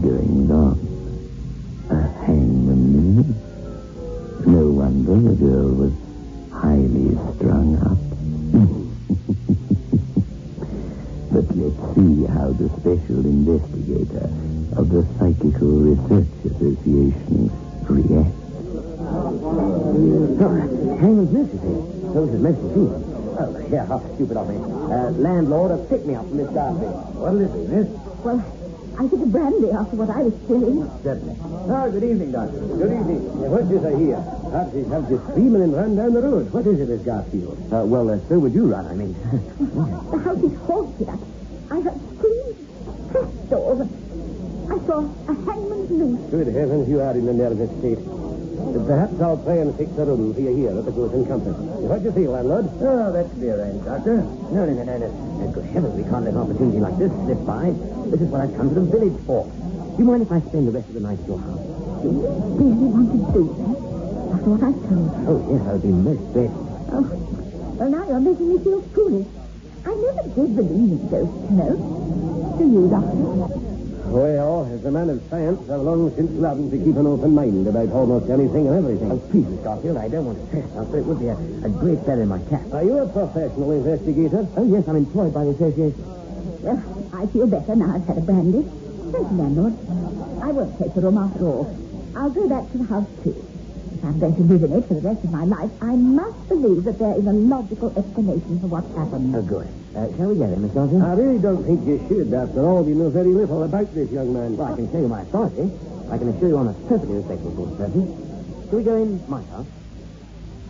goings on. A hangman. No wonder the girl was highly strung up. But let's see how the special investigator of the Psychical Research Association reacts. Hangman's Nest, you see. So this is medicine, too. Oh, yeah, how stupid of me. Landlord, pick me up from this Garfield. What'll it be, miss? Well, I took a brandy after what I was feeling. Certainly. Oh, good evening, Doctor. Good evening. What is I hear? Have you screaming and run down the road. What is it, Miss Garfield? So would you run, I mean. The house is haunted. I heard screams, trapdoors. I saw a hangman's noose. Good heavens, you are in a nervous state. Perhaps I'll try and fix a room for you here at the Goose and Company. What do you feel, landlord? Oh, that's clear, Doctor. No. Good heavens, we can't let an opportunity like this slip by. This is what I've come to the village for. Do you mind if I spend the rest of the night at your house? Do you really want to do that? After what I've told you? Oh, yes, I'll be most grateful. Oh, well, now you're making me feel foolish. I never did believe in ghosts, no. Do you, Doctor? Well, as a man of science, I've long since learned to keep an open mind about almost anything and everything. Oh, please, Miss Garfield, I don't want to trespass, but it would be a great feather in my cap. Are you a professional investigator? Oh, yes, I'm employed by the association. Well, I feel better now I've had a brandy. Thank you, landlord. I won't take the room after all. I'll go back to the house, too. If I'm going to live in it for the rest of my life, I must believe that there is a logical explanation for what's happened. Oh, good. Shall we get him, Miss Garfield? I really don't think you should. After all, we know very little about this young man. Well, I can show you my authority. I can assure you I'm a perfectly respectable sort of person. Shall we go in my house?